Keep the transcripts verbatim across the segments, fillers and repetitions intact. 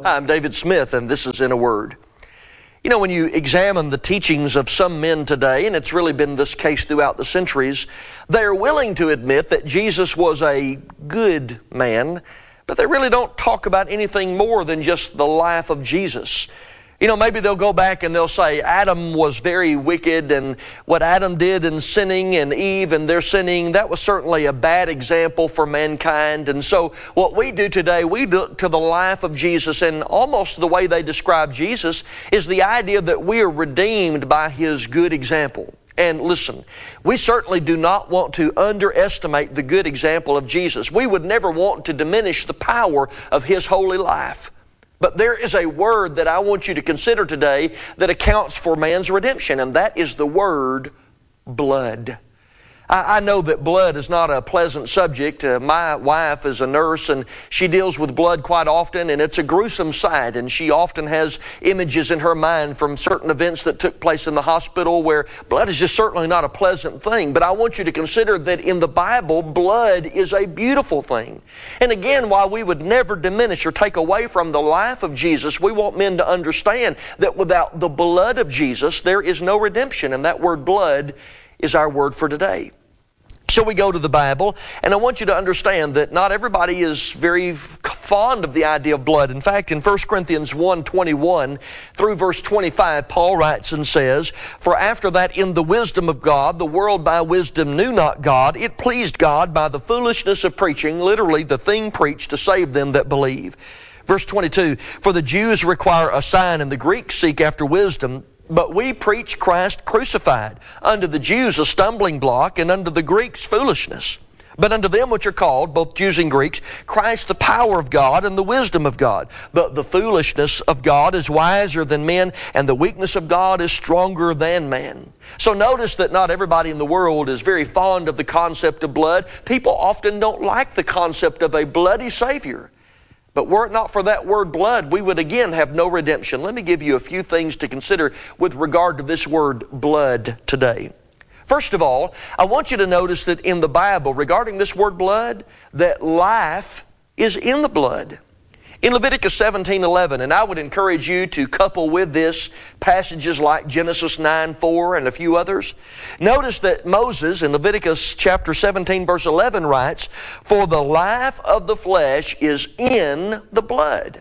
Hi, I'm David Smith, and this is In a Word. You know, when you examine the teachings of some men today, and it's really been this case throughout the centuries, they're willing to admit that Jesus was a good man, but they really don't talk about anything more than just the life of Jesus. You know, maybe they'll go back and they'll say Adam was very wicked, and what Adam did in sinning and Eve and their sinning, that was certainly a bad example for mankind. And so what we do today, we look to the life of Jesus, and almost the way they describe Jesus is the idea that we are redeemed by His good example. And listen, we certainly do not want to underestimate the good example of Jesus. We would never want to diminish the power of His holy life. But there is a word that I want you to consider today that accounts for man's redemption, and that is the word blood. I, I know that blood is not a pleasant subject. Uh, my wife is a nurse, and she deals with blood quite often, and it's a gruesome sight, and she often has images in her mind from certain events that took place in the hospital where blood is just certainly not a pleasant thing. But I want you to consider that in the Bible, blood is a beautiful thing. And again, while we would never diminish or take away from the life of Jesus, we want men to understand that without the blood of Jesus, there is no redemption, and that word blood is our word for today. So we go to the Bible, and I want you to understand that not everybody is very fond of the idea of blood. In fact, in First Corinthians one twenty-one through verse twenty-five, Paul writes and says, "For after that in the wisdom of God, the world by wisdom knew not God. It pleased God by the foolishness of preaching," literally the thing preached, "to save them that believe." Verse twenty-two, "For the Jews require a sign, and the Greeks seek after wisdom. But we preach Christ crucified, unto the Jews a stumbling block, and unto the Greeks foolishness. But unto them which are called, both Jews and Greeks, Christ the power of God and the wisdom of God. But the foolishness of God is wiser than men, and the weakness of God is stronger than man." So notice that not everybody in the world is very fond of the concept of blood. People often don't like the concept of a bloody Savior. But were it not for that word blood, we would again have no redemption. Let me give you a few things to consider with regard to this word blood today. First of all, I want you to notice that in the Bible, regarding this word blood, that life is in the blood. In Leviticus seventeen eleven, and I would encourage you to couple with this passages like Genesis nine four and a few others. Notice that Moses in Leviticus chapter seventeen verse eleven writes, "For the life of the flesh is in the blood."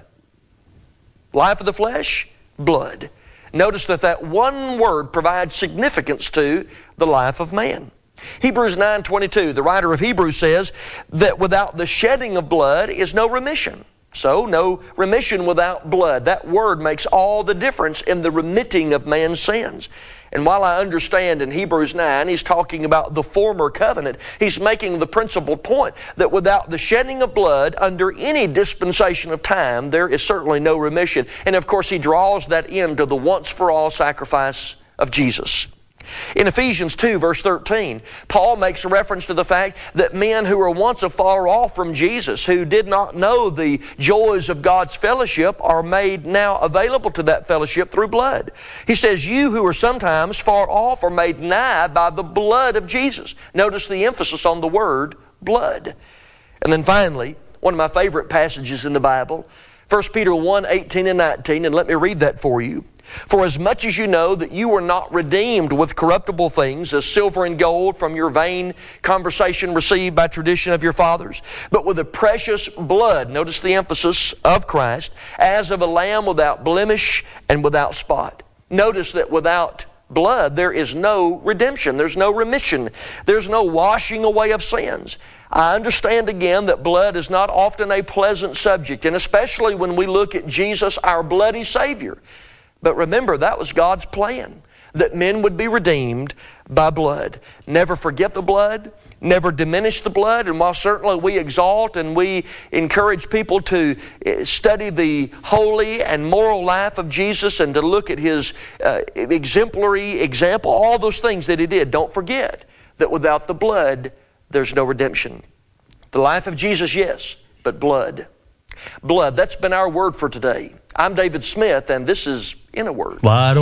Life of the flesh, blood. Notice that that one word provides significance to the life of man. Hebrews nine twenty-two, the writer of Hebrews says that without the shedding of blood is no remission. So, no remission without blood. That word makes all the difference in the remitting of man's sins. And while I understand in Hebrews nine, he's talking about the former covenant, he's making the principal point that without the shedding of blood under any dispensation of time, there is certainly no remission. And of course, he draws that into the once-for-all sacrifice of Jesus. In Ephesians two, verse thirteen, Paul makes a reference to the fact that men who were once afar off from Jesus, who did not know the joys of God's fellowship, are made now available to that fellowship through blood. He says, "You who were sometimes far off are made nigh by the blood of Jesus." Notice the emphasis on the word blood. And then finally, one of my favorite passages in the Bible, First Peter one eighteen and nineteen, and let me read that for you. "For as much as you know that you were not redeemed with corruptible things, as silver and gold from your vain conversation received by tradition of your fathers, but with the precious blood," notice the emphasis, "of Christ, as of a lamb without blemish and without spot." Notice that without blood there is no redemption, there's no remission, there's no washing away of sins. I understand again that blood is not often a pleasant subject, and especially when we look at Jesus, our bloody Savior. But remember, that was God's plan, that men would be redeemed by blood. Never forget the blood, never diminish the blood, and while certainly we exalt and we encourage people to study the holy and moral life of Jesus and to look at His uh, exemplary example, all those things that He did, don't forget that without the blood, there's no redemption. The life of Jesus, yes, but blood. Blood, that's been our word for today. I'm David Smith, and this is In a Word. Why